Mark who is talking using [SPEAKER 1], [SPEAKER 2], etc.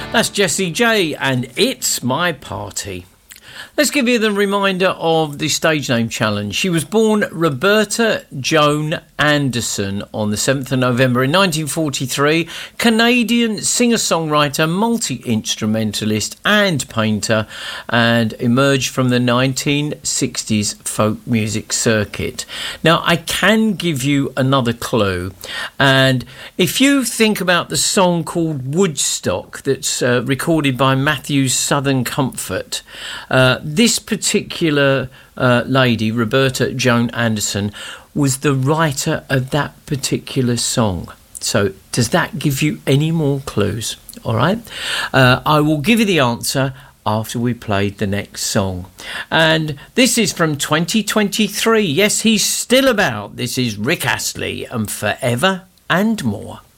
[SPEAKER 1] That's Jessie J and It's My Party. Let's give you the reminder of the stage name challenge. She was born Roberta Joan Anderson on the 7th of November in 1943, Canadian singer-songwriter, multi-instrumentalist and painter, and emerged from the 1960s folk music circuit. Now, I can give you another clue, and if you think about the song called Woodstock that's recorded by Matthew's Southern Comfort, this particular lady, Roberta Joan Anderson, was the writer of that particular song. So does that give you any more clues? All right. I will give you the answer after we played the next song. And this is from 2023. Yes, he's still about. This is Rick Astley and Forever and More.